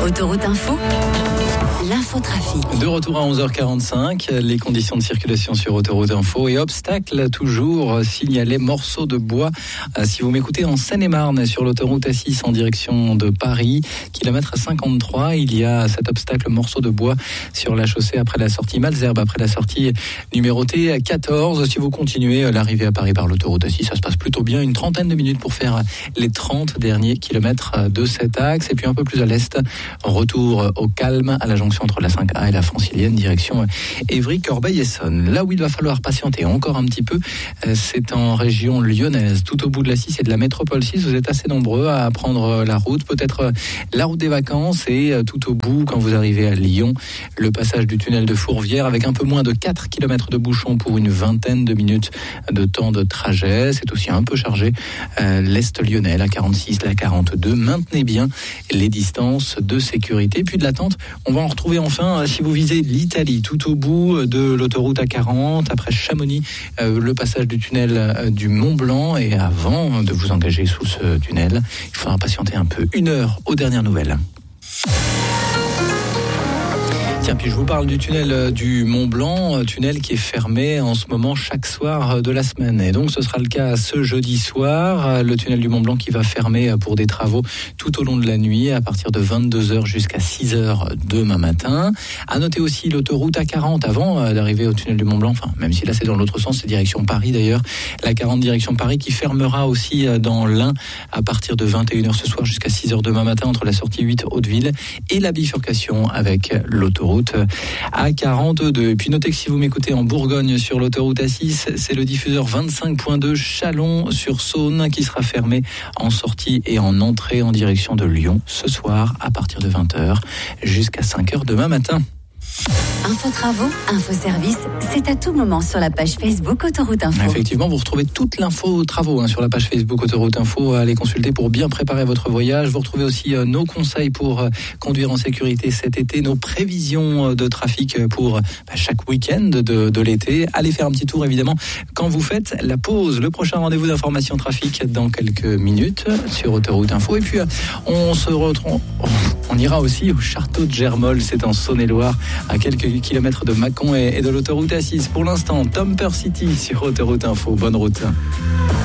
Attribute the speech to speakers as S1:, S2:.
S1: Autoroute Info, l'infotrafic.
S2: De retour à 11h45, les conditions de circulation sur Autoroute Info et obstacles toujours signalés, morceaux de bois. Si vous m'écoutez en Seine-et-Marne sur l'autoroute A6 en direction de Paris, kilomètre 53, il y a cet obstacle morceau de bois sur la chaussée après la sortie Malesherbes, après la sortie numérotée 14. Si vous continuez l'arrivée à Paris par l'autoroute A6, ça se passe plutôt bien, une trentaine de minutes pour faire les 30 derniers kilomètres de cet axe. Et puis un peu plus à l'est, retour au calme à la jonction entre la 5A et la Francilienne, direction Évry, Corbeil-Essonnes. Là où il va falloir patienter encore un petit peu, c'est en région lyonnaise, tout au bout de la 6 et de la métropole 6. Vous êtes assez nombreux à prendre la route, peut-être la route des vacances, et tout au bout, quand vous arrivez à Lyon, le passage du tunnel de Fourvière avec un peu moins de 4 km de bouchon pour une vingtaine de minutes de temps de trajet. C'est aussi un peu chargé l'Est lyonnais, la 46, la 42. Maintenez bien les distances de sécurité. Puis de l'attente, on va en retrouver enfin si vous visez l'Italie, tout au bout de l'autoroute A40, après Chamonix, le passage du tunnel du Mont-Blanc. Et avant de vous engager sous ce tunnel, il faudra patienter un peu. 1 heure aux dernières nouvelles. Tiens, puis je vous parle du tunnel du Mont-Blanc, tunnel qui est fermé en ce moment chaque soir de la semaine. Et donc ce sera le cas ce jeudi soir, le tunnel du Mont-Blanc qui va fermer pour des travaux tout au long de la nuit, à partir de 22h jusqu'à 6h demain matin. À noter aussi l'autoroute A40 avant d'arriver au tunnel du Mont-Blanc, enfin même si là c'est dans l'autre sens, c'est direction Paris d'ailleurs, la 40 direction Paris qui fermera aussi dans l'Ain à partir de 21h ce soir jusqu'à 6h demain matin entre la sortie 8 Hauteville et la bifurcation avec l'autoroute A42. Et puis notez que si vous m'écoutez en Bourgogne sur l'autoroute A6, c'est le diffuseur 25.2 Chalon-sur-Saône qui sera fermé en sortie et en entrée en direction de Lyon ce soir à partir de 20h jusqu'à 5h demain matin.
S1: Info travaux, info service, c'est à tout moment sur la page Facebook Autoroute Info.
S2: Effectivement, vous retrouvez toute l'info travaux sur la page Facebook Autoroute Info. Allez consulter pour bien préparer votre voyage. Vous retrouvez aussi nos conseils pour conduire en sécurité cet été, nos prévisions de trafic pour chaque week-end de l'été. Allez faire un petit tour évidemment quand vous faites la pause. Le prochain rendez-vous d'information trafic dans quelques minutes sur Autoroute Info. Et puis on se retrouve, on ira aussi au château de Germolles, c'est en Saône-et-Loire, à quelques kilomètres de Mâcon et de l'autoroute A6. Pour l'instant, Tomper City sur Autoroute Info. Bonne route.